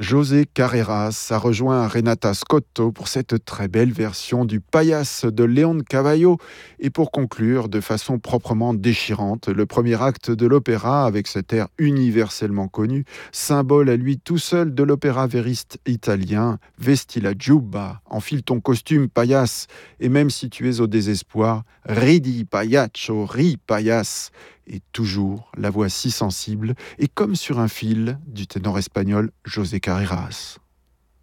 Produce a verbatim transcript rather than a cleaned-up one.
José Carreras a rejoint Renata Scotto pour cette très belle version du Payas de León Cavallo. Et pour conclure de façon proprement déchirante, le premier acte de l'opéra avec cet air universellement connu, symbole à lui tout seul de l'opéra vériste italien, Vesti la giubba, enfile ton costume Payas, et même si tu es au désespoir, ridi payacho, ri Payas. Et toujours la voix si sensible et comme sur un fil du ténor espagnol José Carreras.